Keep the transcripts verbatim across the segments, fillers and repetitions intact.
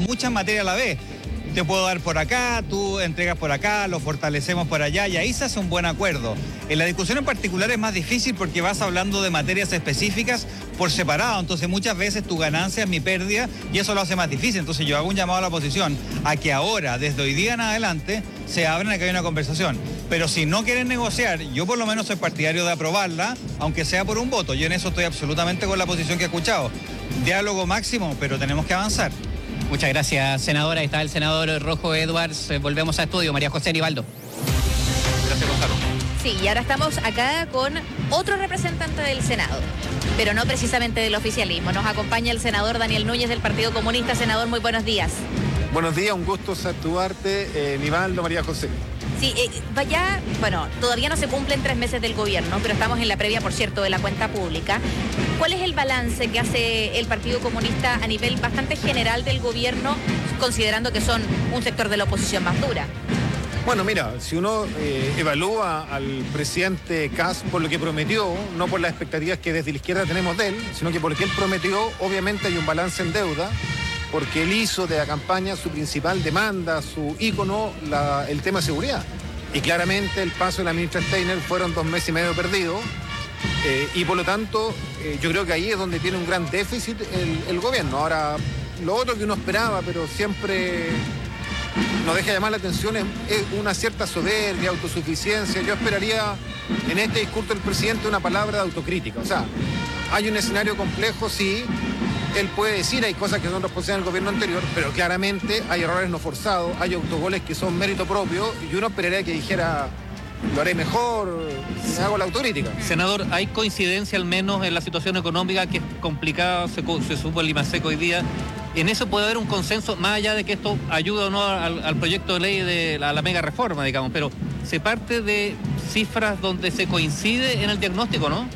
muchas materias a la vez. Te puedo dar por acá, tú entregas por acá, lo fortalecemos por allá y ahí se hace un buen acuerdo. En la discusión en particular es más difícil porque vas hablando de materias específicas por separado, entonces muchas veces tu ganancia es mi pérdida y eso lo hace más difícil. Entonces yo hago un llamado a la oposición a que ahora, desde hoy día en adelante, se abran a que haya una conversación. Pero si no quieren negociar, yo por lo menos soy partidario de aprobarla, aunque sea por un voto. Yo en eso estoy absolutamente con la posición que he escuchado. Diálogo máximo, pero tenemos que avanzar. Muchas gracias, senadora. Ahí está el senador Rojo Edwards. Eh, volvemos a estudio. María José Nivaldo. Gracias, Gonzalo. Sí, y ahora estamos acá con otro representante del Senado, pero no precisamente del oficialismo. Nos acompaña el senador Daniel Núñez del Partido Comunista. Senador, muy buenos días. Buenos días, un gusto saludarte, eh, Nivaldo, María José. Sí, eh, vaya, bueno, todavía no se cumplen tres meses del gobierno, pero estamos en la previa, por cierto, de la cuenta pública. ¿Cuál es el balance que hace el Partido Comunista a nivel bastante general del gobierno, considerando que son un sector de la oposición más dura? Bueno, mira, si uno eh, evalúa al presidente Kast por lo que prometió, no por las expectativas que desde la izquierda tenemos de él, sino que por lo que él prometió, obviamente hay un balance en deuda, porque él hizo de la campaña su principal demanda, su ícono, la, el tema de seguridad. Y claramente el paso de la ministra Steiner fueron dos meses y medio perdidos, eh, y por lo tanto eh, yo creo que ahí es donde tiene un gran déficit el, el gobierno. Ahora, lo otro que uno esperaba, pero siempre nos deja llamar la atención, es, es una cierta soberbia, autosuficiencia. Yo esperaría en este discurso del presidente una palabra de autocrítica. O sea, hay un escenario complejo, sí. Él puede decir, hay cosas que son responsabilidad del gobierno anterior, pero claramente hay errores no forzados, hay autogoles que son mérito propio, y uno esperaría que dijera, lo haré mejor, hago la autocrítica. Senador, ¿hay coincidencia al menos en la situación económica que es complicada, se, se supo el Limasec hoy día? ¿En eso puede haber un consenso, más allá de que esto ayuda o no al, al proyecto de ley de la, la mega reforma, digamos, pero se parte de cifras donde se coincide en el diagnóstico, ¿no?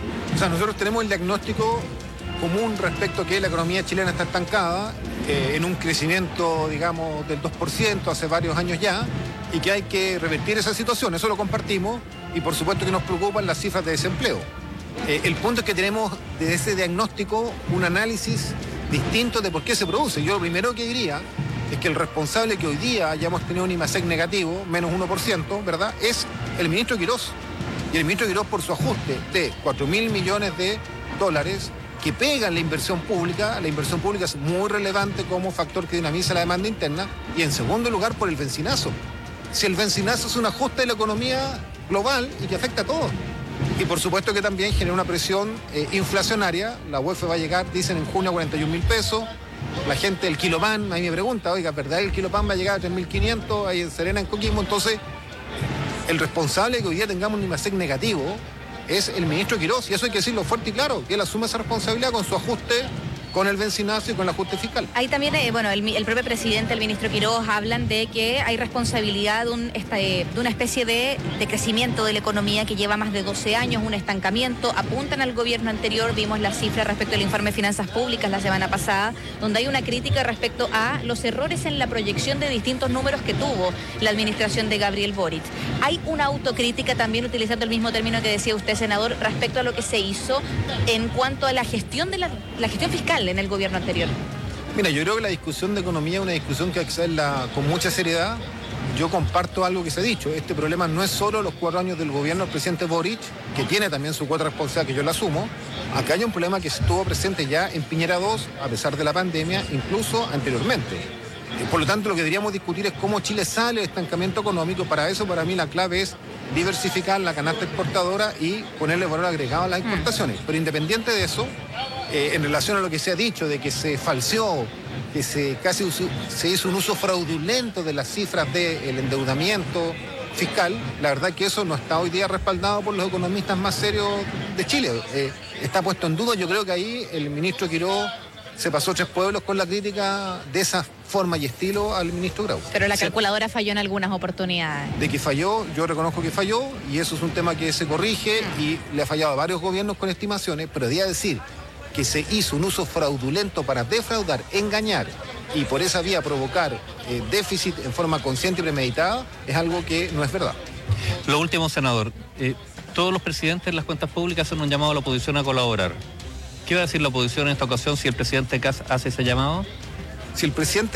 O sea, nosotros tenemos el diagnóstico común respecto a que la economía chilena está estancada eh, en un crecimiento, digamos, del dos por ciento hace varios años ya, y que hay que revertir esa situación. Eso lo compartimos y por supuesto que nos preocupan las cifras de desempleo. Eh, el punto es que tenemos desde ese diagnóstico un análisis distinto de por qué se produce. Yo lo primero que diría es que el responsable que hoy día hayamos tenido un IMASEC negativo, menos uno por ciento, ¿verdad?, es el ministro Quirós. Y el ministro Quirós, por su ajuste de cuatro mil millones de dólares, que pegan la inversión pública. La inversión pública es muy relevante como factor que dinamiza la demanda interna, y en segundo lugar por el bencinazo. Si el bencinazo es un ajuste de la economía global y que afecta a todos. Y por supuesto que también genera una presión eh, inflacionaria. La U E F va a llegar, dicen, en junio a cuarenta y un mil pesos. La gente del kilopan, a mí me pregunta, oiga, ¿verdad el kilopan va a llegar a tres mil quinientos ahí en Serena, en Coquimbo? Entonces, el responsable de que hoy día tengamos un IMASEC negativo es el ministro Quirós, y eso hay que decirlo fuerte y claro, que él asume esa responsabilidad con su ajuste, con el bencinazo y con el ajuste fiscal. Ahí también, eh, bueno, el, el propio presidente, el ministro Quirós, hablan de que hay responsabilidad de, un, esta, de una especie de, de crecimiento de la economía que lleva más de doce años, un estancamiento. Apuntan al gobierno anterior, vimos las cifras respecto al informe de finanzas públicas la semana pasada, donde hay una crítica respecto a los errores en la proyección de distintos números que tuvo la administración de Gabriel Boric. Hay una autocrítica también, utilizando el mismo término que decía usted, senador, respecto a lo que se hizo en cuanto a la gestión de la, la gestión fiscal en el gobierno anterior. Mira, yo creo que la discusión de economía es una discusión que hay que hacerla con mucha seriedad. Yo comparto algo que se ha dicho. Este problema no es solo los cuatro años del gobierno del presidente Boric, que tiene también su cuota responsabilidad, que yo la asumo. Acá hay un problema que estuvo presente ya en Piñera dos, a pesar de la pandemia, incluso anteriormente. Por lo tanto, lo que deberíamos discutir es cómo Chile sale del estancamiento económico. Para eso, para mí, la clave es diversificar la canasta exportadora y ponerle valor agregado a las exportaciones. Pero independiente de eso, eh, en relación a lo que se ha dicho de que se falseó, que se casi uso, se hizo un uso fraudulento de las cifras del endeudamiento fiscal, la verdad que eso no está hoy día respaldado por los economistas más serios de Chile. Eh, está puesto en duda. Yo creo que ahí el ministro Quirós se pasó tres pueblos con la crítica de esa forma y estilo al ministro Grau. Pero la calculadora falló en algunas oportunidades. De que falló, yo reconozco que falló, y eso es un tema que se corrige, y le ha fallado a varios gobiernos con estimaciones, pero debía decir que se hizo un uso fraudulento para defraudar, engañar y por esa vía provocar eh, déficit en forma consciente y premeditada, es algo que no es verdad. Lo último, senador, eh, todos los presidentes de las cuentas públicas hacen un llamado a la oposición a colaborar. ¿Qué va a decir la oposición en esta ocasión si el presidente Kast hace ese llamado? Si el presidente